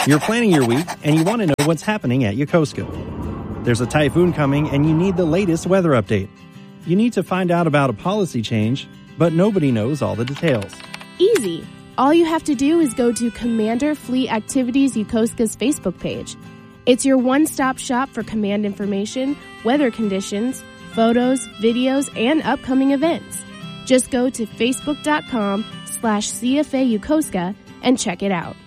You're planning your week, and you want to know what's happening at Yokosuka. There's a typhoon coming, and you need the latest weather update. You need to find out about a policy change, but nobody knows all the details. Easy. All you have to do is go to Commander Fleet Activities Yokosuka's Facebook page. It's your one-stop shop for command information, weather conditions, photos, videos, and upcoming events. Just go to facebook.com/CFA Yokosuka and check it out.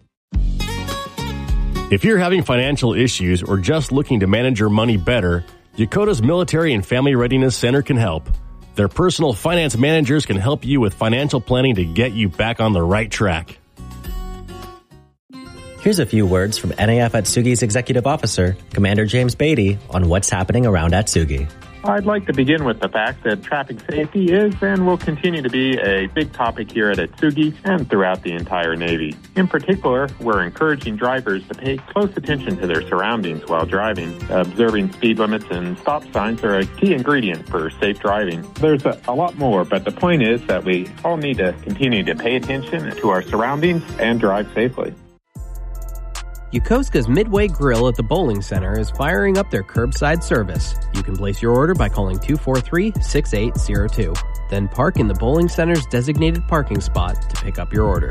If you're having financial issues or just looking to manage your money better, Yokota's Military and Family Readiness Center can help. Their personal finance managers can help you with financial planning to get you back on the right track. Here's a few words from NAF Atsugi's Executive Officer, Commander James Beatty, on what's happening around Atsugi. I'd like to begin with the fact that traffic safety is and will continue to be a big topic here at Atsugi and throughout the entire Navy. In particular, we're encouraging drivers to pay close attention to their surroundings while driving. Observing speed limits and stop signs are a key ingredient for safe driving. There's a lot more, but the point is that we all need to continue to pay attention to our surroundings and drive safely. Yokosuka's Midway Grill at the Bowling Center is firing up their curbside service. You can place your order by calling 243-6802. Then park in the Bowling Center's designated parking spot to pick up your order.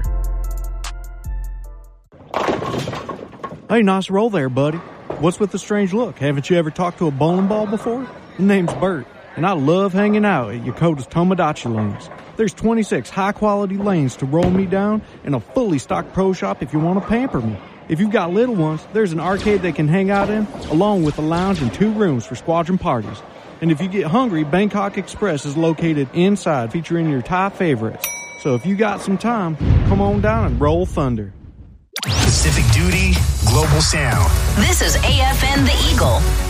Hey, nice roll there, buddy. What's with the strange look? Haven't you ever talked to a bowling ball before? The name's Bert, and I love hanging out at Yokota's Tomodachi lanes. There's 26 high-quality lanes to roll me down and a fully stocked pro shop if you want to pamper me. If you've got little ones, there's an arcade they can hang out in, along with a lounge and 2 rooms for squadron parties. And if you get hungry, Bangkok Express is located inside, featuring your Thai favorites. So if you got some time, come on down and roll thunder. Pacific Duty, Global Sound. This is AFN The Eagle.